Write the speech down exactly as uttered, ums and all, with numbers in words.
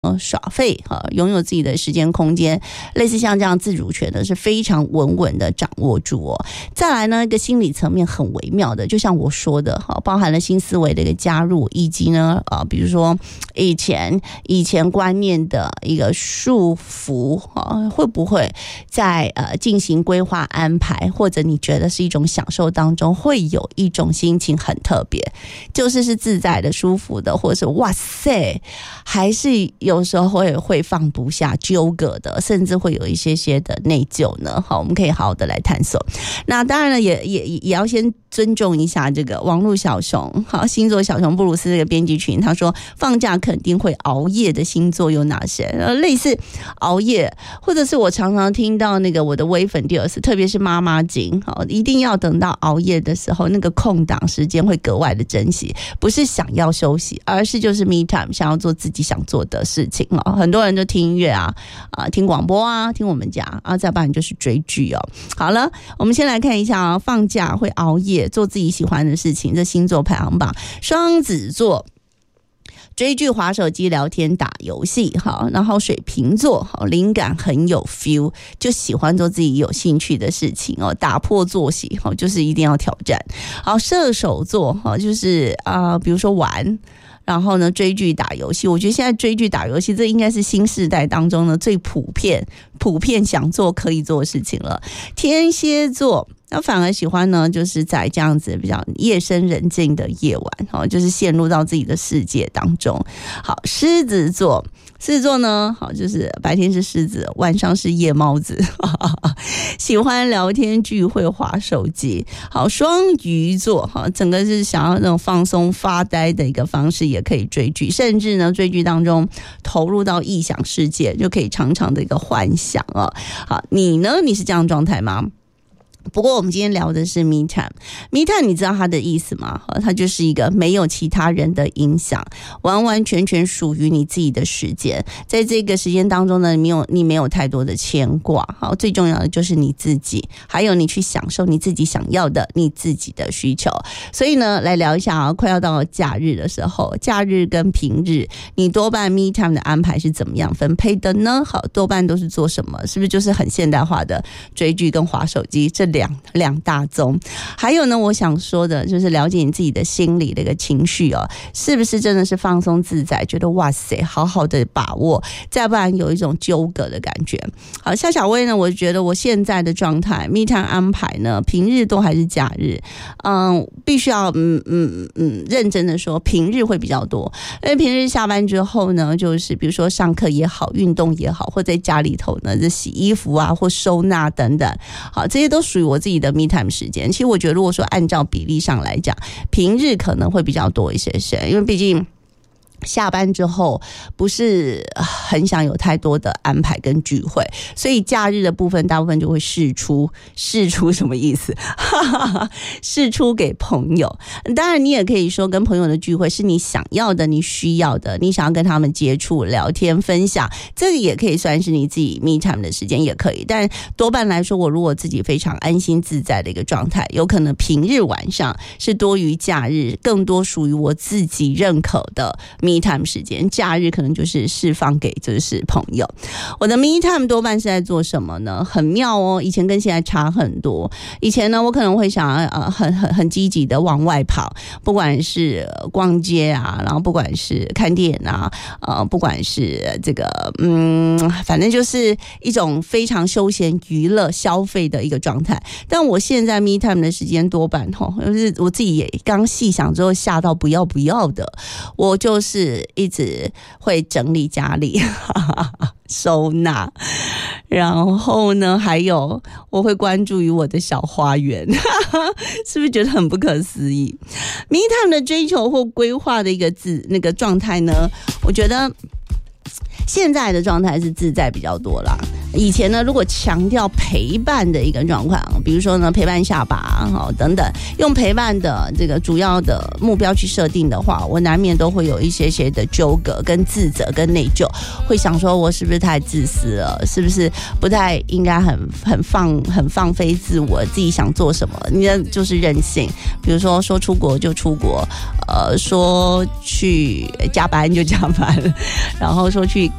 呃，耍废哈，拥有自己的时间空间，类似像这样自主权呢，是非常稳稳的掌握住哦。再来呢，一个心理层面很微妙的，就像我说的哈，包含了新思维的一个加入，以及呢，啊、呃，比如说以前以前观念的一个束缚啊，会不会在呃进行规划安排，或者你觉得是一种享受当中，会有一种心情很特别，就是是自在的、舒服的，或者是哇塞，还是有。有时候会会放不下、纠葛的，甚至会有一些些的内疚呢。好，我们可以好好的来探索。那当然了，也也也要先尊重一下这个网络小熊，好，星座小熊布鲁斯这个编辑群，他说放假肯定会熬夜的星座有哪些？呃，类似熬夜，或者是我常常听到那个我的微粉第二次，特别是妈妈经，好，一定要等到熬夜的时候，那个空档时间会格外的珍惜，不是想要休息，而是就是 me time， 想要做自己想做的事。事情哦，很多人就听音乐啊，啊、呃，听广播啊，听我们家啊，再不然就是追剧哦。好了，我们先来看一下啊、哦，放假会熬夜做自己喜欢的事情，这星座排行榜，双子座。追剧、滑手机、聊天、打游戏，好，然后水瓶座，好，灵感很有 feel， 就喜欢做自己有兴趣的事情哦，打破作息，好，就是一定要挑战。好，射手座，好，就是啊、呃，比如说玩。然后呢，追剧打游戏，我觉得现在追剧打游戏，这应该是新世代当中呢最普遍、普遍想做可以做的事情了。天蝎座，那反而喜欢呢，就是在这样子比较夜深人静的夜晚，哦，就是陷入到自己的世界当中。好，狮子座，狮子座呢，好，就是白天是狮子，晚上是夜猫子，喜欢聊天、聚会、滑手机。好，双鱼座，哈，整个是想要那种放松、发呆的一个方式，也可以追剧，甚至呢，追剧当中投入到异想世界，就可以常常的一个幻想啊。好，你呢？你是这样的状态吗？不过我们今天聊的是 me time，me time 你知道它的意思吗？它就是一个没有其他人的影响，完完全全属于你自己的时间。在这个时间当中呢，你没有你没有太多的牵挂，好，最重要的就是你自己，还有你去享受你自己想要的，你自己的需求。所以呢，来聊一下啊，快要到假日的时候，假日跟平日，你多半 me time 的安排是怎么样分配的呢？好，多半都是做什么？是不是就是很现代化的追剧跟滑手机？这两两大宗。还有呢，我想说的就是了解你自己的心理的一个情绪哦，是不是真的是放松自在，觉得哇塞好好的把握，再不然有一种纠葛的感觉。好，夏小薇呢，我觉得我现在的状态 me time 安排呢，平日都还是假日，嗯，必须要嗯嗯嗯认真的说，平日会比较多，因为平日下班之后呢，就是比如说上课也好，运动也好，或在家里头呢，就洗衣服啊，或收纳等等，好，这些都属于我自己的 me time 时间。其实我觉得，如果说按照比例上来讲，平日可能会比较多一些些，因为毕竟下班之后不是很想有太多的安排跟聚会，所以假日的部分大部分就会释出释出什么意思释出给朋友。当然你也可以说跟朋友的聚会是你想要的，你需要的，你想要跟他们接触聊天分享，这个也可以算是你自己 me time 的时间也可以。但多半来说，我如果自己非常安心自在的一个状态，有可能平日晚上是多于假日，更多属于我自己认可的me time 时间，假日可能就是释放给就是朋友。我的 me time 多半是在做什么呢？很妙哦，以前跟现在差很多。以前呢，我可能会想要呃很很很积极的往外跑，不管是逛街啊，然后不管是看电影啊，呃，不管是这个嗯，反正就是一种非常休闲娱乐消费的一个状态。但我现在 me time 的时间多半吼，就是我自己也刚细想之后吓到不要不要的，我就是一直会整理家里收纳，然后呢还有我会关注于我的小花园是不是觉得很不可思议？ me time 的追求或规划的一个字那个状态呢，我觉得现在的状态是自在比较多啦， 以前呢，如果强调陪伴的一个状况，比如说呢陪伴下巴好等等，用陪伴的这个主要的目标去设定的话，我难免都会有一些些的纠葛、跟自责、跟内疚，会想说我是不是太自私了？是不是不太应该很很放很放飞自我，自己想做什么？你的就是任性。比如说说出国就出国，呃，说去加班就加班，然后说去